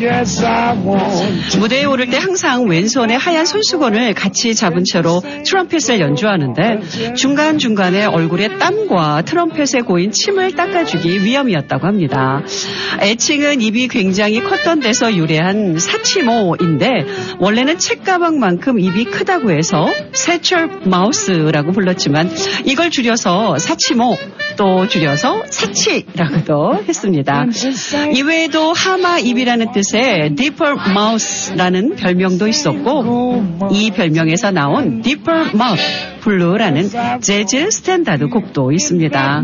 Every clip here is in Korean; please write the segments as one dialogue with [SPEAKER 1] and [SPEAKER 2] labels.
[SPEAKER 1] 무대에 오를 때 항상 왼손에 하얀 손수건을 같이 잡은 채로 트럼펫을 연주하는데 중간중간에 얼굴에 땀과 트럼펫에 고인 침을 닦아주기 위함이었다고 합니다. 애칭은 입이 굉장히 컸던 데서 유래한 사치모인데 원래는 책가방만큼 입이 크다고 해서 세철 마우스라고 불렀지만 이걸 줄여서 사치모, 또 줄여서 사치라고도 했습니다. 이외에도 하마 입이라는 뜻의 Deeper Mouth라는 별명도 있었고 이 별명에서 나온 Deeper Mouth 블루라는 재즈 스탠다드 곡도 있습니다.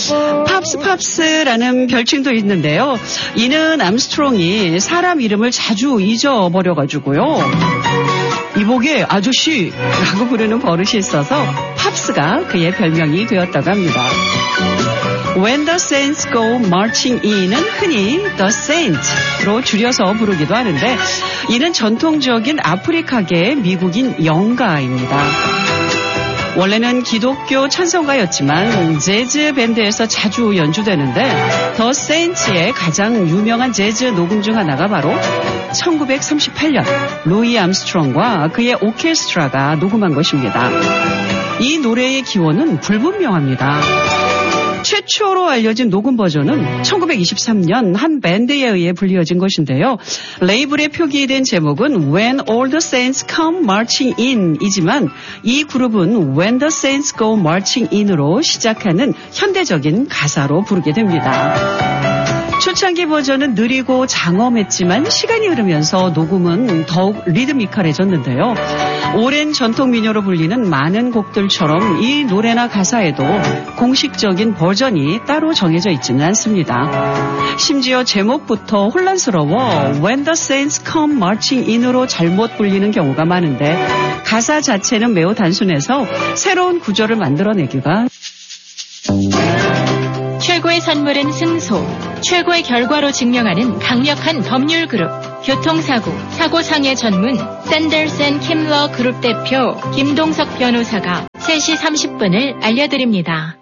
[SPEAKER 1] 팝스라는 별칭도 있는데요. 이는 암스트롱이 사람 이름을 자주 잊어버려가지고요. 이보게 아저씨라고 부르는 버릇이 있어서 팝스가 그의 별명이 되었다고 합니다. When the Saints Go Marching In은 흔히 The Saints로 줄여서 부르기도 하는데 이는 전통적인 아프리카계의 미국인 영가입니다. 원래는 기독교 찬송가였지만 재즈 밴드에서 자주 연주되는데 더 세인츠의 가장 유명한 재즈 녹음 중 하나가 바로 1938년 루이 암스트롱과 그의 오케스트라가 녹음한 것입니다. 이 노래의 기원은 불분명합니다. 최초로 알려진 녹음 버전은 1923년 한 밴드에 의해 불리어진 것인데요. 레이블에 표기된 제목은 When All the Saints Come Marching In 이지만 이 그룹은 When the Saints Go Marching In으로 시작하는 현대적인 가사로 부르게 됩니다. 초창기 버전은 느리고 장엄했지만 시간이 흐르면서 녹음은 더욱 리드미컬해졌는데요. 오랜 전통 민요로 불리는 많은 곡들처럼 이 노래나 가사에도 공식적인 버전이 따로 정해져 있지는 않습니다. 심지어 제목부터 혼란스러워 When the Saints Come Marching In으로 잘못 불리는 경우가 많은데 가사 자체는 매우 단순해서 새로운 구절을 만들어내기가
[SPEAKER 2] 최고의 선물은 승소, 최고의 결과로 증명하는 강력한 법률 그룹, 교통사고, 사고상해 전문 샌더슨 킴러 그룹 대표 김동석 변호사가 3시 30분을 알려드립니다.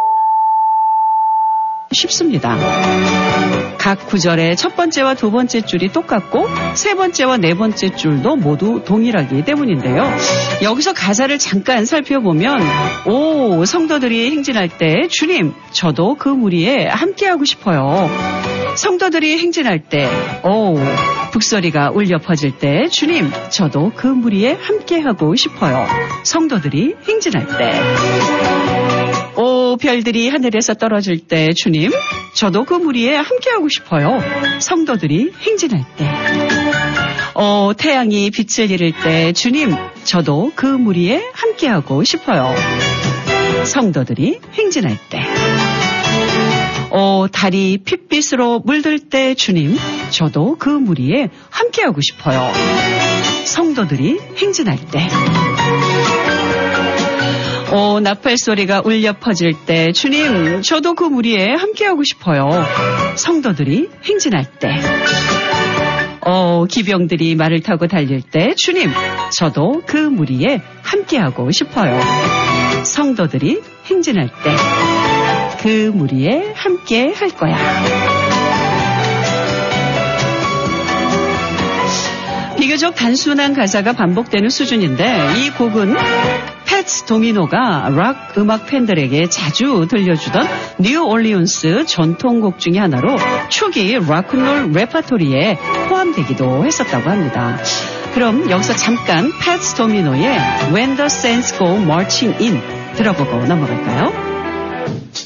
[SPEAKER 1] 쉽습니다. 각 구절의 첫 번째와 두 번째 줄이 똑같고 세 번째와 네 번째 줄도 모두 동일하기 때문인데요. 여기서 가사를 잠깐 살펴보면 성도들이 행진할 때 주님 저도 그 무리에 함께하고 싶어요. 성도들이 행진할 때 북소리가 울려 퍼질 때 주님 저도 그 무리에 함께하고 싶어요. 성도들이 행진할 때 별들이 하늘에서 떨어질 때 주님 저도 그 무리에 함께하고 싶어요. 성도들이 행진할 때 태양이 빛을 잃을 때 주님 저도 그 무리에 함께하고 싶어요. 성도들이 행진할 때 달이 핏빛으로 물들 때 주님 저도 그 무리에 함께하고 싶어요. 성도들이 행진할 때 나팔 소리가 울려 퍼질 때 주님 저도 그 무리에 함께하고 싶어요. 성도들이 행진할 때 기병들이 말을 타고 달릴 때 주님 저도 그 무리에 함께하고 싶어요. 성도들이 행진할 때 그 무리에 함께 할 거야. 비교적 단순한 가사가 반복되는 수준인데 이 곡은 팻 도미노가 락 음악 팬들에게 자주 들려주던 뉴올리언스 전통곡 중에 하나로 초기 락앤롤 레퍼토리에 포함되기도 했었다고 합니다. 그럼 여기서 잠깐 팻 도미노의 When the Saints Go Marching In 들어보고 넘어갈까요?